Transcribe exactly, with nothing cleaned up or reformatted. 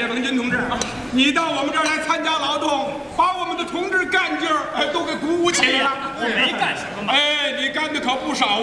叶鹏金同志，你到我们这儿来参加劳动，把我们的同志干劲儿哎都给鼓舞起来了。 我没干什么嘛。 哎，你干的可不少。